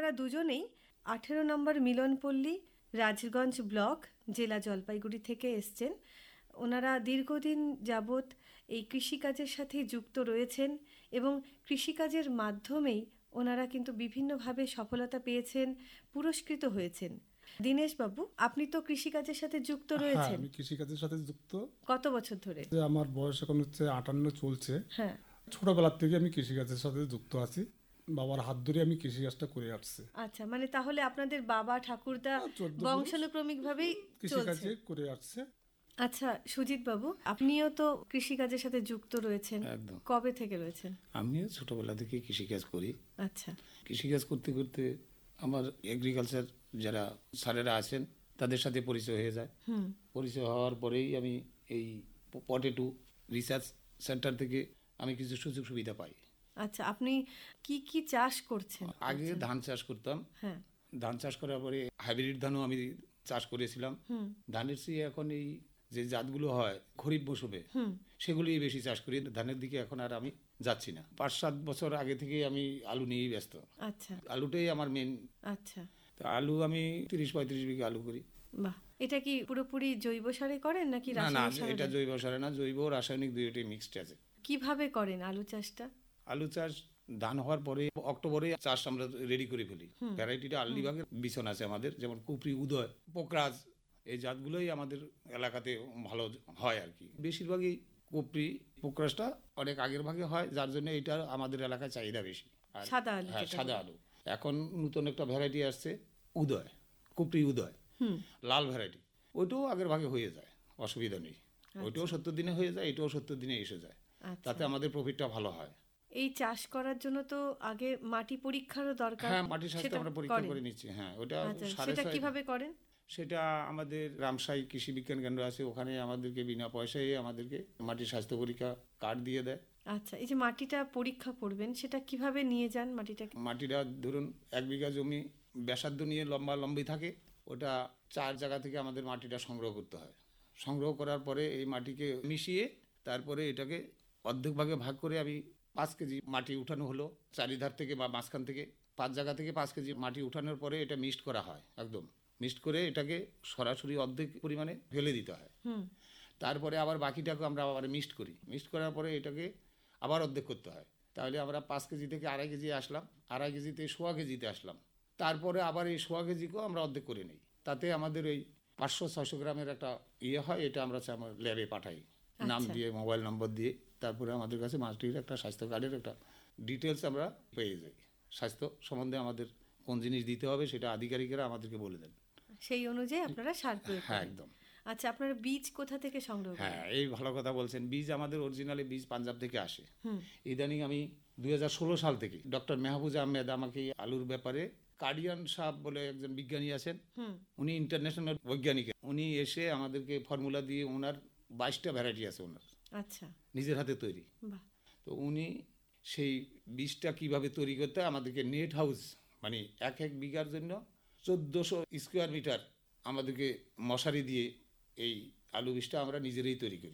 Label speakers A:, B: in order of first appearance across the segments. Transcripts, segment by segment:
A: দুজনেই 18 নম্বর মিলনপল্লী, রাজগঞ্জ ব্লক, জেলা জলপাইগুড়ি থেকে এসছেন। ওনারা দীর্ঘদিন যাবৎ এই কৃষিকাজের সাথে যুক্ত রয়েছেন এবং কৃষিকাজের মাধ্যমেই ওনারা কিন্তু বিভিন্নভাবে সফলতা পেয়েছেন, পুরস্কৃত হয়েছেন। দীনেশ বাবু, আপনি তো কৃষিকাজের সাথে যুক্ত রয়েছেন।
B: আমি কৃষিকাজের সাথে যুক্ত।
A: কত বছর ধরে?
B: আমার বয়স এখন হচ্ছে 58 চলছে।
A: হ্যাঁ,
B: ছোটবেলার থেকে আমি কৃষিকাজের সাথে যুক্ত আছি। বাবার হাত ধরে আমি কৃষিকাজটা করে আসছি।
A: আচ্ছা, মানে তাহলে আপনাদের বাবা ঠাকুরদা বংশানুক্রমিক ভাবেই
B: কৃষিকাজে করে আসছে।
A: আচ্ছা, সুজিত বাবু, আপনিও তো কৃষিকাজের সাথে যুক্ত রয়েছেন।
C: একদম।
A: কবে থেকে রয়েছেন?
C: আমিও ছোটবেলা থেকে কৃষিকাজ করি।
A: আচ্ছা,
C: কৃষিকাজ করতে করতে আমার এগ্রিকালচার যারা স্যারেরা আছেন তাদের সাথে পরিচয় হয়ে যায়। পরিচয় হওয়ার পরেই আমি এই পটেটো রিসার্চ সেন্টার থেকে আমি কিছু সুযোগ সুবিধা পাই।
A: আচ্ছা, আপনি কি কি চাষ করছেন?
C: আগে ধান চাষ করতাম।
A: হ্যাঁ,
C: ধান চাষ করার পরে হাইব্রিড ধানও আমি চাষ করেছিলাম। ধানের চেয়ে এখন এই যে জাতগুলো হয় খরিফ মৌসুমে সেগুলোই বেশি চাষ করি। ধানের দিকে এখন আর আমি যাচ্ছি না। 5-7 বছর আগে থেকে আমি আলু নিয়েই ব্যস্ত।
A: আচ্ছা
C: আলুটাই আমার মেন।
A: আচ্ছা,
C: তো আলু আমি 30-35 বিঘা আলু করি।
A: বাহ। এটা কি পুরোপুরি জৈব সারে করেন নাকি
C: না না,
A: রাসায়নিক সারে?
C: এটা জৈব সারে না, জৈব রাসায়নিক দুইটাই মিক্সড আছে।
A: কিভাবে করেন আলু চাষটা?
C: আলু চাষ ধান হওয়ার পরে অক্টোবরে চাষ আমরা রেডি করে ফেলি। ভ্যারাইটিটা আল্লি ভাগের বিছন আছে আমাদের, যেমন কুপরি, উদয়, পোকরাজ, এই জাতগুলোই আমাদের এলাকাতে ভালো হয় আর কি। বেশিরভাগই কুপরি, পোকরাজটা অনেক আগের ভাগে হয়, যার জন্য এটা আমাদের এলাকায় চাহিদা বেশি। আর
A: সাদা আলু?
C: হ্যাঁ, সাদা আলু। এখন নতুন একটা ভ্যারাইটি আসছে উদয়, কুপরি উদয়, লাল ভ্যারাইটি। ওইটাও আগের ভাগে হয়ে যায়, অসুবিধা নেই। ওইটাও 70 দিনে হয়ে যায়, এটাও 70 দিনে এসে যায়। তাতে আমাদের প্রফিটটা ভালো হয়।
A: এই চাষ করার জন্য তো আগে মাটি পরীক্ষারও দরকার।
C: হ্যাঁ, মাটির স্বাস্থ্য আমরা পরীক্ষা করে নিচ্ছি। হ্যাঁ, ওটা
A: সেটা কিভাবে করেন?
C: সেটা আমাদের রামসাই কৃষি বিজ্ঞান কেন্দ্র আছে, ওখানে আমাদেরকে বিনা পয়সায় আমাদেরকে মাটির স্বাস্থ্য পরীক্ষা কার্ড দিয়ে দেয়।
A: আচ্ছা, এই যে মাটিটা পরীক্ষা করবেন সেটা কিভাবে নিয়ে যান?
C: মাটিটা ধরুন 1 বিঘা জমি ব্যাসার্ধ নিয়ে লম্বা লম্বি থাকে, ওটা 4 জায়গা থেকে আমাদের মাটিটা সংগ্রহ করতে হয়। সংগ্রহ করার পরে এই মাটিকে মিশিয়ে তারপরে এটাকে অর্ধেক ভাগে ভাগ করে আমি 5 কেজি মাটি উঠানো হলো চারিধার থেকে বা মাঝখান থেকে 5 জায়গা থেকে 5 কেজি মাটি উঠানোর পরে এটা মিক্সড করা হয়। একদম মিক্সড করে এটাকে সরাসরি অর্ধেক পরিমাণে ফেলে দিতে হয়। তারপরে আবার বাকিটাকে আমরা আবার মিক্সড করি। মিক্সড করার পরে এটাকে আবার অর্ধেক করতে হয়। তাহলে আমরা 5 কেজি থেকে 2.5 কেজি আসলাম, 2.5 কেজিতে 1.25 কেজিতে আসলাম। তারপরে আবার এই 1.25 কেজিকেও আমরা অর্ধেক করে নিই। তাতে আমাদের ওই 500-600 গ্রামের একটা হয়, এটা আমরা ল্যাবে পাঠাই নাম দিয়ে, মোবাইল নম্বর দিয়ে। তারপরে আমাদের কাছে মাটির একটা স্বাস্থ্য কার্ডের একটা ডিটেলস আমরা পেয়ে যাই। স্বাস্থ্য সম্বন্ধে আমাদের কোন জিনিস দিতে হবে সেটা আধিকারিকেরা আমাদেরকে বলে দেন।
A: সেই অনুযায়ী আপনারা সার প্রয়োগ করেন?
C: হ্যাঁ, একদম।
A: আচ্ছা, আপনারা বীজ কোথা থেকে সংগ্রহ করেন?
C: হ্যাঁ, এই ভালো কথা বলছেন। বীজ আমাদের অরিজিনালি বীজ পাঞ্জাব থেকে আসে। ইদানিং আমি 2016 সাল থেকে ডক্টর মেহবুজ আহমেদ আমাকে আলুর ব্যাপারে, কার্ডিয়ান সাহেব বলে একজন বিজ্ঞানী আছেন, উনি ইন্টারন্যাশনাল বৈজ্ঞানিক, উনি এসে আমাদেরকে ফর্মুলা দিয়ে, ওনার 22টা ভ্যারাইটি আছে ওনার। আচ্ছা, নিজের হাতে তৈরি। তো উনি সেই বীজটা কিভাবে তৈরি করতে হয় আমাদেরকে নেট হাউস, মানে এক বিঘার জন্য 1400 স্কোয়ার মিটার আমাদেরকে মশারি দিয়ে এই আলু বীজটা আমরা নিজেরাই তৈরি করি।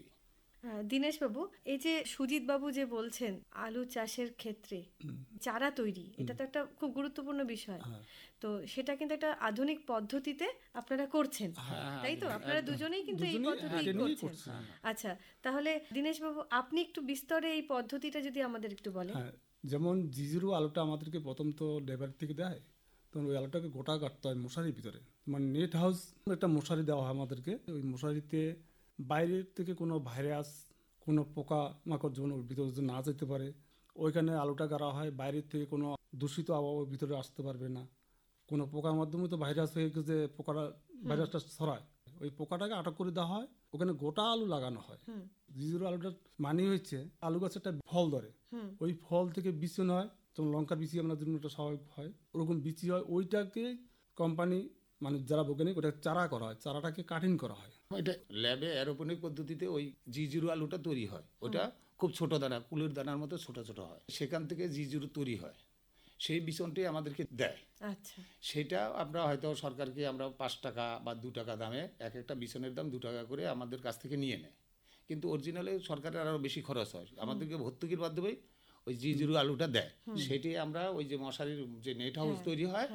A: দীনেশ বাবু, এই যে সুজিত বাবু যে বলছেন আলু চাষের ক্ষেত্রে চারা তৈরি, এটা তো একটা খুব গুরুত্বপূর্ণ বিষয়। তো সেটা কিন্তু একটা আধুনিক পদ্ধতিতে আপনারা করছেন, তাই তো? আপনারা দুজনেই কিন্তু এই পদ্ধতি করছেন। আচ্ছা, তাহলে দীনেশ বাবু, আপনি একটু বিস্তরে এই পদ্ধতিটা যদি আমাদের একটু বলেন।
B: যেমন জিজিরু আলুটা আমাদেরকে প্রথম তো লেবার থেকে দেয়, তখন ওই আলুটাকে গোটা কাটতে হয় মশারির ভিতরে। মানে নেট হাউস একটা মশারি দেওয়া হয় আমাদেরকে। ওই মশারিতে বাইরের থেকে কোনো ভাইরাস, কোনো পোকা মাকড় যেমন ওর ভিতরে না যেতে পারে, ওইখানে আলুটা গাড়া হয়। বাইরের থেকে কোনো দূষিত আবহাওয়ার ভিতরে আসতে পারবে না। কোনো পোকার মাধ্যমে তো ভাইরাস হয়ে গেছে, পোকাটা ভাইরাসটা ছড়ায়, ওই পোকাটাকে আটক করে দেওয়া হয়। ওখানে গোটা আলু লাগানো হয়। জিজিরু আলুটার মানে হচ্ছে আলু গাছে একটা ফল ধরে, ওই ফল থেকে বিচন হয়, যেমন লঙ্কার বিচি আমরা জন্য স্বাভাবিক হয়, ওরকম বিচি হয়। ওইটাকে কোম্পানি, মানে যারা বৈজ্ঞানিক, ওটা চারা করা হয়, চারাটাকে কাটিং করা হয়।
C: এটা ল্যাবে অ্যারোপনিক পদ্ধতিতে ওই জিজিরু আলুটা তৈরি হয়। ওটা খুব ছোট দানা, কুলের দানার মতো ছোট ছোট হয়। সেখান থেকে জিজিরু তৈরি হয়, সেই বিচনটাই আমাদেরকে দেয়। আচ্ছা, সেটা আমরা হয়তো সরকারকে আমরা 5 টাকা বা 2 টাকা দামে, এক একটা বিচনের দাম 2 টাকা করে আমাদের কাছ থেকে নিয়ে নেয়। কিন্তু অরিজিনালে সরকারের আরও বেশি খরচ হয়, আমাদেরকে ভর্তুকির মাধ্যমে ওই জিজিরু আলুটা দেয়। সেটি আমরা ওই যে মশারির যে নেট হাউস তৈরি হয়